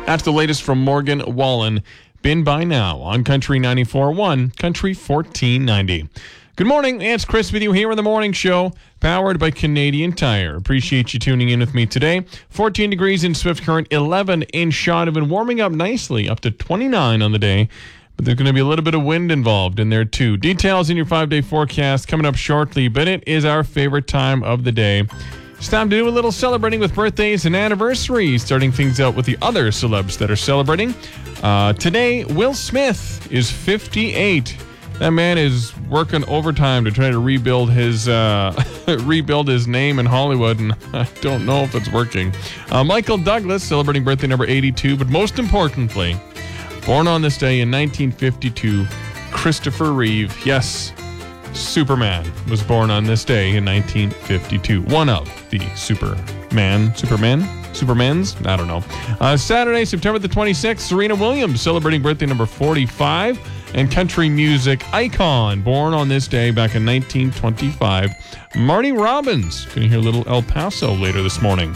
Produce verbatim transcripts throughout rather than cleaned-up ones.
That's the latest from Morgan Wallen. Been by now on Country ninety-four point one, Country fourteen ninety. Good morning, it's Chris with you here on the morning show, powered by Canadian Tire. Appreciate you tuning in with me today. fourteen degrees in Swift Current, eleven in Shaunavon, warming up nicely, up to twenty-nine on the day. But there's going to be a little bit of wind involved in there too. Details in your five-day forecast coming up shortly, but it is our favorite time of the day. It's time to do a little celebrating with birthdays and anniversaries, starting things out with the other celebs that are celebrating. Uh, today, Will Smith is fifty-eight. That man is working overtime to try to rebuild his uh, rebuild his name in Hollywood, and I don't know if it's working. Uh, Michael Douglas celebrating birthday number eighty-two, but most importantly, born on this day in nineteen fifty-two, Christopher Reeve. Yes, Superman was born on this day in nineteen fifty-two. One of the Superman, Superman, Supermans? I don't know. Uh, Saturday, September the twenty-sixth, Serena Williams celebrating birthday number forty-five. And country music icon, born on this day back in nineteen twenty-five, Marty Robbins. Going to hear a little El Paso later this morning.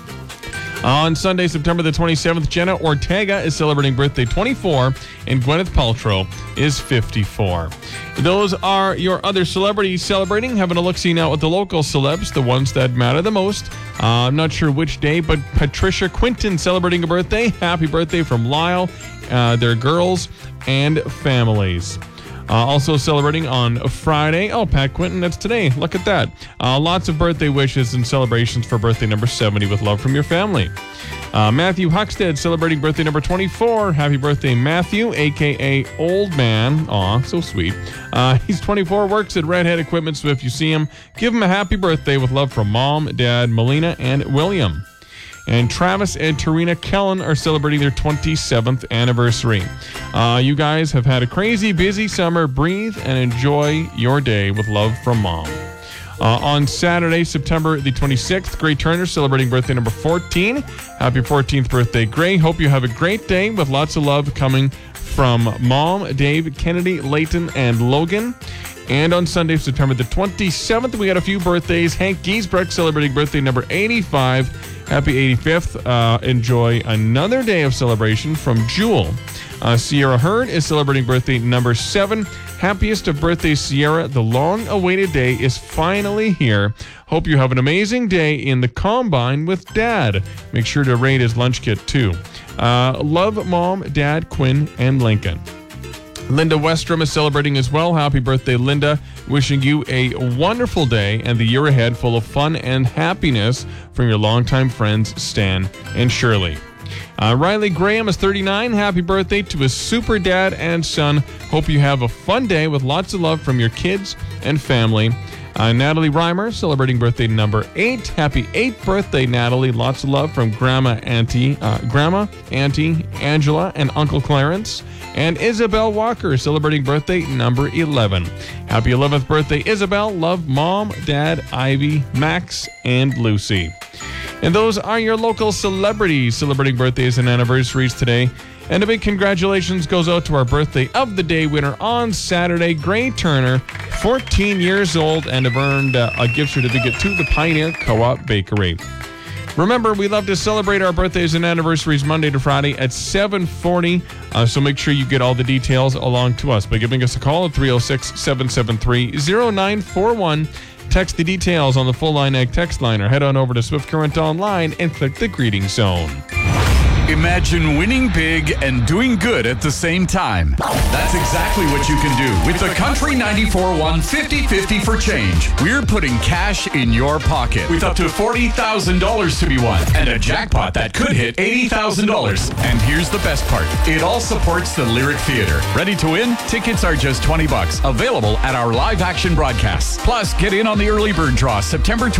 On Sunday, September the twenty-seventh, Jenna Ortega is celebrating birthday twenty-four, and Gwyneth Paltrow is fifty-four. Those are your other celebrities celebrating. Having a look-see now at the local celebs, the ones that matter the most. Uh, I'm not sure which day, but Patricia Quinton celebrating a birthday. Happy birthday from Lyle, uh, their girls, and families. Uh, also celebrating on Friday. Oh, Pat Quinton, that's today. Look at that. Uh, lots of birthday wishes and celebrations for birthday number seventy with love from your family. Uh, Matthew Huckstead celebrating birthday number twenty-four. Happy birthday, Matthew, a k a. Old Man. Aw, so sweet. Uh, he's twenty-four, works at Redhead Equipment, so if you see him, give him a happy birthday with love from Mom, Dad, Melina, and William. And Travis and Tarina Kellen are celebrating their twenty-seventh anniversary. Uh, you guys have had a crazy, busy summer. Breathe and enjoy your day with love from Mom. Uh, on Saturday, September the twenty-sixth, Gray Turner celebrating birthday number fourteen. Happy fourteenth birthday, Gray. Hope you have a great day with lots of love coming from Mom, Dave, Kennedy, Layton, and Logan. And on Sunday, September the twenty-seventh, we got a few birthdays. Hank Giesbrecht celebrating birthday number eighty-five. Happy eighty-fifth. Uh, enjoy another day of celebration from Jewel. Uh, Sierra Hurd is celebrating birthday number seven. Happiest of birthdays, Sierra. The long-awaited day is finally here. Hope you have an amazing day in the Combine with Dad. Make sure to rate his lunch kit, too. Uh, love, Mom, Dad, Quinn, and Lincoln. Linda Westrom is celebrating as well. Happy birthday, Linda. Wishing you a wonderful day and the year ahead full of fun and happiness from your longtime friends, Stan and Shirley. Uh, Riley Graham is thirty-nine. Happy birthday to his super dad and son. Hope you have a fun day with lots of love from your kids and family. Uh, Natalie Reimer celebrating birthday number eight. Happy eighth birthday, Natalie. Lots of love from Grandma, Auntie, uh, Grandma, Auntie Angela, and Uncle Clarence. And Isabel Walker celebrating birthday number eleven. Happy eleventh birthday, Isabel. Love, Mom, Dad, Ivy, Max, and Lucy. And those are your local celebrities celebrating birthdays and anniversaries today. And a big congratulations goes out to our birthday of the day winner on Saturday, Gray Turner, fourteen years old, and have earned uh, a gift certificate to the Pioneer Co-op Bakery. Remember, we love to celebrate our birthdays and anniversaries Monday to Friday at seven forty, uh, so make sure you get all the details along to us by giving us a call at three oh six, seven seven three, oh nine four one. Text the details on the Full Line Ag text line or head on over to Swift Current Online and click the greeting zone. Imagine winning big and doing good at the same time. That's exactly what you can do with the Country ninety-four point one fifty fifty for change. We're putting cash in your pocket with up to forty thousand dollars to be won and a jackpot that could hit eighty thousand dollars. And here's the best part. It all supports the Lyric Theatre. Ready to win? Tickets are just twenty bucks. Available at our live action broadcasts. Plus, get in on the early bird draw September